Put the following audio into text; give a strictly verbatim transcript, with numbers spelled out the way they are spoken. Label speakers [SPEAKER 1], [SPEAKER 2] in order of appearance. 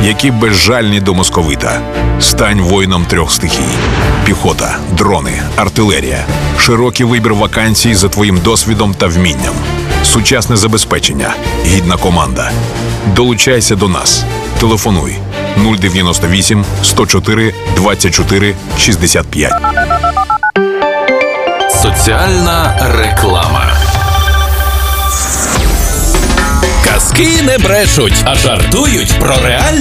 [SPEAKER 1] які безжальні до московита. Стань воїном трьох стихій. Піхота, дрони, артилерія. Широкий вибір вакансій за твоїм досвідом та вмінням. Сучасне забезпечення, гідна команда. Долучайся до нас. Телефонуй нуль дев'яносто вісім сто чотири двадцять чотири шістдесят п'ять.
[SPEAKER 2] Соціальна реклама. Казки не брешуть, а жартують про реальні